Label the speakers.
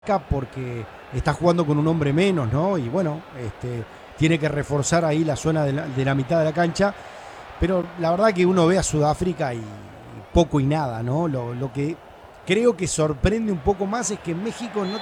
Speaker 1: porque está jugando con un hombre menos, ¿no? Y bueno, tiene que reforzar ahí la zona de la mitad de la cancha. Pero la verdad que uno ve a Sudáfrica y poco y nada, ¿no? Lo que creo que sorprende un poco más es que México no